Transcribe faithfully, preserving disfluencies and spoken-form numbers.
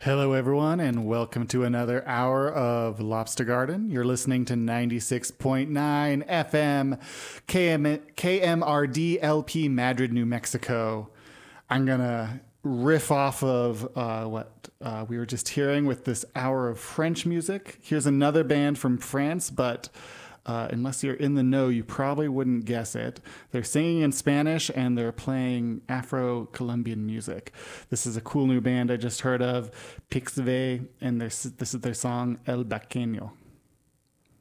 Hello, everyone, and welcome to another hour of Lobster Garden. You're listening to ninety-six point nine F M K M- K M R D L P Madrid, New Mexico. I'm going to riff off of uh, what uh, we were just hearing with this hour of French music. Here's another band from France, but uh, unless you're in the know, you probably wouldn't guess it. They're singing in Spanish and they're playing Afro-Colombian music. This is a cool new band I just heard of, Pixve, and this is their song El Baqueño.